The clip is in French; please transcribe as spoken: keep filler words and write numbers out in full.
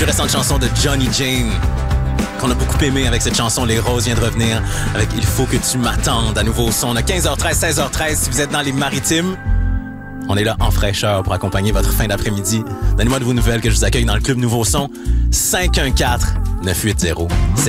plus récente chanson de Johnny Jane, qu'on a beaucoup aimé avec cette chanson. Les Roses vient de revenir avec Il faut que tu m'attendes à nouveau au son. On a quinze heures treize, seize heures treize si vous êtes dans les Maritimes. On est là en fraîcheur pour accompagner votre fin d'après-midi. Donnez-moi de vos nouvelles que je vous accueille dans le club Nouveau Son. cinq un quatre, neuf huit zéro, sept